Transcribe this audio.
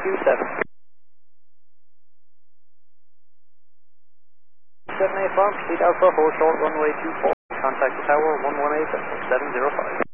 7. 78 farm, proceed Alpha, hold short runway 24, contact the tower 118 at 705.